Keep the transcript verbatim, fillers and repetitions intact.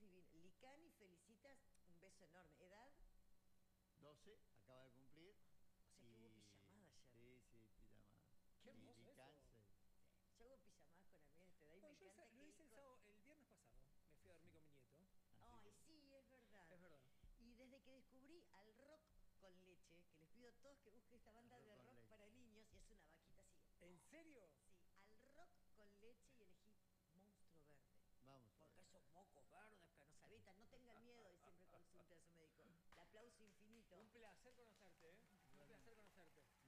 divino. Licani, felicitas, un beso enorme. ¿Edad? doce, acaba de cumplir. O sea, que hubo pijamada ayer. Sí, sí, pijamada. Qué hermoso eso. Yo hago pijamadas con amigas de esta edad y Bueno, me yo encanta esa, que lo hice el, con- sábado, el viernes pasado. Me fui a dormir con mi nieto. Ay, que- sí, es verdad. Es verdad. Y desde que descubrí al rock con leche, que les pido a todos que busquen esta banda Rock de con rock leche. para niños, y es una vaquita así. ¿En serio? Sí, al rock con leche y elegí Monstruo Verde. Vamos. a Porque ver. esos mocos verdes que nos habitan, no tengan miedo, y siempre consulte a su médico. El aplauso infinito. Un placer conocerte, ¿eh? Un placer conocerte.